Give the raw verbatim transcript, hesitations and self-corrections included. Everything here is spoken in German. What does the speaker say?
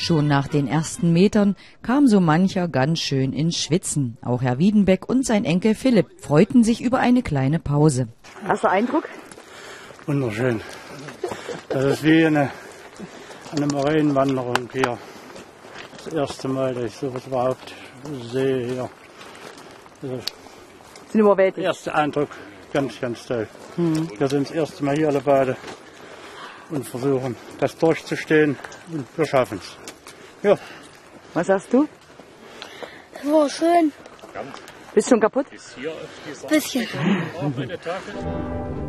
Schon nach den ersten Metern kam so mancher ganz schön ins Schwitzen. Auch Herr Wiedenbeck und sein Enkel Philipp freuten sich über eine kleine Pause. Erster Eindruck? Wunderschön. Das ist wie eine, eine Marienwanderung hier. Das erste Mal, dass ich sowas überhaupt sehe hier. Das Sind überwältigt. erste Eindruck, ganz, ganz toll. Hm. Wir sind das erste Mal hier alle beide und versuchen, das durchzustehen, und wir schaffen es. Ja. Was sagst du? Das war schön. Bist schon kaputt? Bisschen.